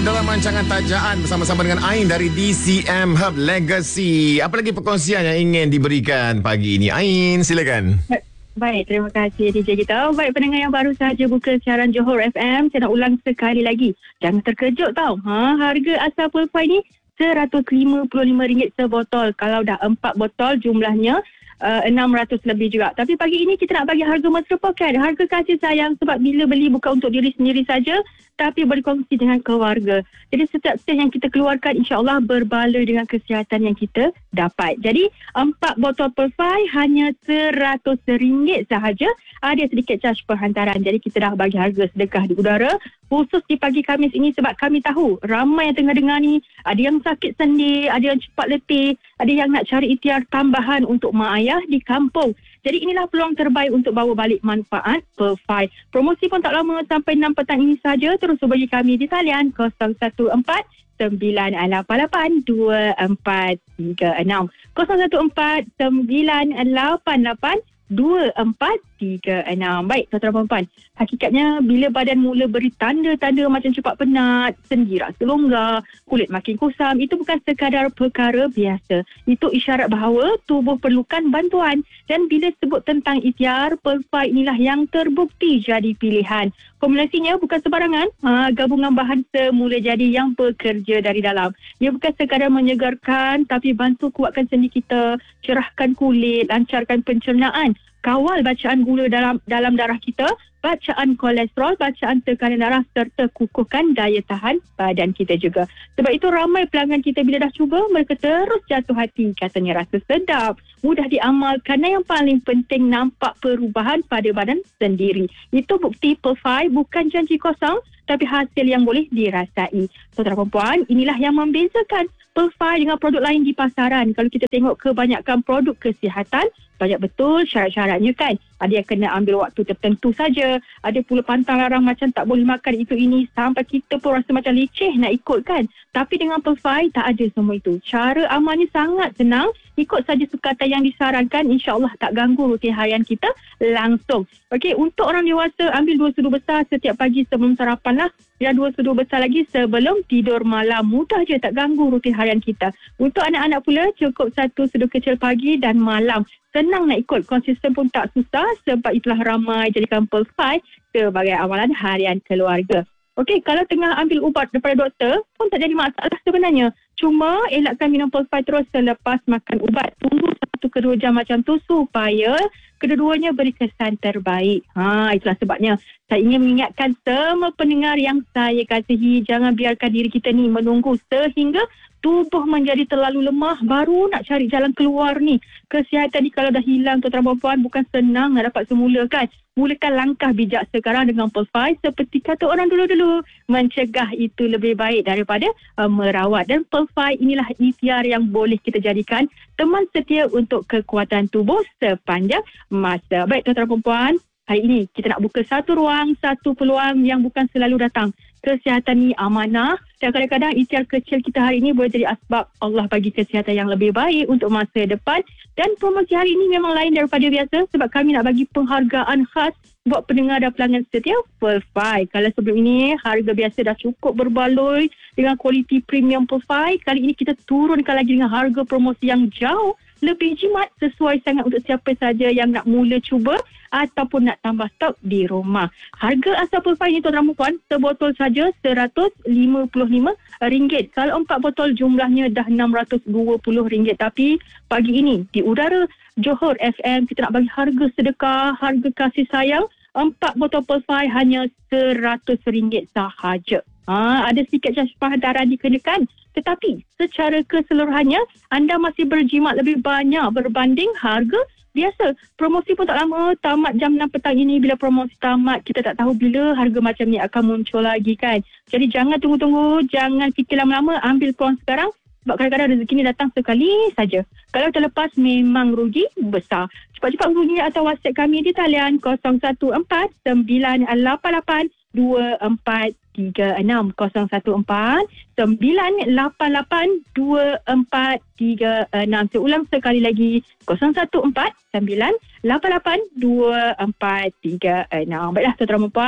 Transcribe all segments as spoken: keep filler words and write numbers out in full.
dalam rancangan Tajaan bersama-sama dengan Ain dari D C M Hub Legacy. Apa lagi perkongsian yang ingin diberikan pagi ini? Ain, silakan. Baik, terima kasih D J kita. Baik, pendengar yang baru sahaja buka siaran Johor F M, saya nak ulang sekali lagi. Jangan terkejut tau. Ha, harga asal pulpai ni seratus lima puluh lima ringgit sebotol. Kalau dah empat botol jumlahnya Uh, enam ratus lebih juga. Tapi pagi ini kita nak bagi harga mesra poket, harga kasih sayang, sebab bila beli bukan untuk diri sendiri saja tapi berkongsi dengan keluarga. Jadi setiap sen yang kita keluarkan insya-Allah berbaloi dengan kesihatan yang kita dapat. Jadi empat botol Perfai hanya seratus ringgit sahaja. Ada sedikit charge perhantaran. Jadi kita dah bagi harga sedekah di udara khusus di pagi Khamis ini sebab kami tahu ramai yang tengah dengar ni, ada yang sakit sendi, ada yang cepat letih, ada yang nak cari ikhtiar tambahan untuk mak ayah di kampung. Jadi inilah peluang terbaik untuk bawa balik manfaat Perfai. Promosi pun tak lama, sampai enam petang ini saja. Terus hubungi kami di talian kosong satu empat sembilan lapan lapan dua empat tiga enam kosong satu empat sembilan lapan lapan dua empat tiga enam. Baik, tuan-tuan dan puan, hakikatnya bila badan mula beri tanda-tanda macam cepat penat, sendi rasa longgar, kulit makin kusam, itu bukan sekadar perkara biasa. Itu isyarat bahawa tubuh perlukan bantuan. Dan bila sebut tentang ikhtiar, Perfai inilah yang terbukti jadi pilihan. Formulasinya bukan sebarangan, ha, gabungan bahan semula jadi yang bekerja dari dalam. Ia bukan sekadar menyegarkan, tapi bantu kuatkan sendi kita, cerahkan kulit, lancarkan pencernaan, kawal bacaan gula dalam dalam darah kita, bacaan kolesterol, bacaan tekanan darah serta kukuhkan daya tahan badan kita juga. Sebab itu ramai pelanggan kita bila dah cuba, mereka terus jatuh hati. Katanya rasa sedap, mudah diamalkan dan yang paling penting nampak perubahan pada badan sendiri. Itu bukti Perfai bukan janji kosong tapi hasil yang boleh dirasai. Saudara perempuan, inilah yang membezakan Perfai dengan produk lain di pasaran. Kalau kita tengok kebanyakan produk kesihatan, banyak betul syarat-syaratnya kan. Ada yang kena ambil waktu tertentu saja. Ada pula pantang larang macam tak boleh makan itu ini. Sampai kita pun rasa macam leceh nak ikut kan. Tapi dengan Perfai tak ada semua itu. Cara amalnya sangat senang. Ikut saja sukatan yang disarankan. InsyaAllah tak ganggu rutin harian kita langsung. Okey, untuk orang dewasa ambil dua sudu besar setiap pagi sebelum sarapan lah. Dan dua sudu besar lagi sebelum tidur malam. Mudah je, tak ganggu rutin harian kita. Untuk anak-anak pula cukup satu sudu kecil pagi dan malam. Senang nak ikut, konsisten pun tak susah sebab itulah ramai jadikan Perfai sebagai amalan harian keluarga. Okey, kalau tengah ambil ubat daripada doktor pun tak jadi masalah sebenarnya. Cuma elakkan minum Perfai terus selepas makan ubat. Tunggu satu ke dua jam macam tu supaya kedua-duanya beri kesan terbaik. Ha, itulah sebabnya saya ingin mengingatkan semua pendengar yang saya kasihi, jangan biarkan diri kita ni menunggu sehingga tubuh menjadi terlalu lemah baru nak cari jalan keluar ni. Kesihatan ni kalau dah hilang, tuan-tuan dan puan, bukan senang nak dapat semula kan. Mulakan langkah bijak sekarang dengan Perfai seperti kata orang dulu-dulu. Mencegah itu lebih baik daripada uh, merawat. Dan Perfai inilah ikhtiar yang boleh kita jadikan teman setia untuk kekuatan tubuh sepanjang masa. Baik tuan-tuan dan puan, hari ini kita nak buka satu ruang, satu peluang yang bukan selalu datang. Kesihatan ni amanah dan kadang-kadang ikhtiar kecil kita hari ini boleh jadi asbab Allah bagi kesihatan yang lebih baik untuk masa depan. Dan promosi hari ini memang lain daripada biasa sebab kami nak bagi penghargaan khas buat pendengar dan pelanggan setia Perfai. Kalau sebelum ini harga biasa dah cukup berbaloi dengan kualiti premium Perfai, kali ini kita turunkan lagi dengan harga promosi yang jauh lebih jimat, sesuai sangat untuk siapa saja yang nak mula cuba ataupun nak tambah stok di rumah. Harga asal Perfai ni tuan-tuan dan puan, sebotol saja seratus lima puluh lima ringgit. Kalau empat botol jumlahnya dah enam ratus dua puluh ringgit. Tapi pagi ini di udara Johor F M kita nak bagi harga sedekah, harga kasih sayang. Empat botol Perfai hanya seratus ringgit sahaja. Ha, ada sedikit charge perhantaran dikenakan. Tetapi secara keseluruhannya anda masih berjimat lebih banyak berbanding harga biasa. Promosi pun tak lama, tamat jam enam petang ini. Bila promosi tamat, kita tak tahu bila harga macam ni akan muncul lagi kan. Jadi jangan tunggu-tunggu, jangan fikir lama-lama, ambil peluang sekarang. Sebab kadang-kadang rezeki ni datang sekali saja. Kalau terlepas memang rugi besar. Cepat-cepat hubungi atau WhatsApp kami di talian kosong satu empat sembilan lapan lapan dua empat tiga enam kosong satu empat sembilan lapan lapan dua empat tiga enam. Saya ulang sekali lagi kosong satu empat sembilan lapan lapan dua empat tiga enam. Baiklah tuan-tuan dan puan,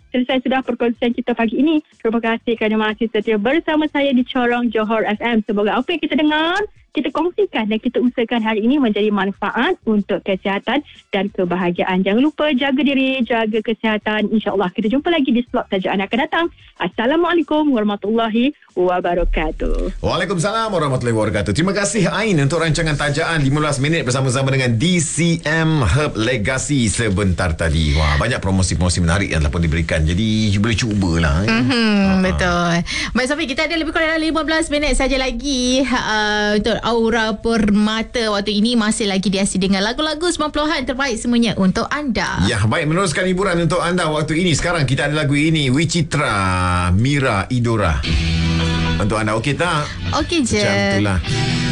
selesai sudah perkongsian kita pagi ini. Terima kasih kerana masih setia bersama saya di Corong Johor F M. Semoga apa yang kita dengar, kita kongsikan dan kita usahakan hari ini menjadi manfaat untuk kesihatan dan kebahagiaan. Jangan lupa jaga diri, jaga kesihatan. InsyaAllah kita jumpa lagi di slot tajaan akan datang. Assalamualaikum warahmatullahi wabarakatuh. Waalaikumsalam warahmatullahi wabarakatuh. Terima kasih Ain untuk rancangan tajaan lima belas minit bersama-sama dengan D C M Hub Legacy sebentar tadi. Wah, banyak promosi-promosi menarik yang telah pun diberikan. Jadi boleh cubalah. Eh. Mm-hmm, uh-huh. Betul. Baik Sofi, kita ada lebih kurang lima belas minit saja lagi uh, untuk Aura Permata. Waktu ini masih lagi dihiasi dengan lagu-lagu sembilan puluhan terbaik semuanya untuk anda. Ya, baik, meneruskan hiburan untuk anda waktu ini. Sekarang kita ada lagu ini, Wicitra Mira Idora. Untuk anda okey tak? Okey je. Macam itulah.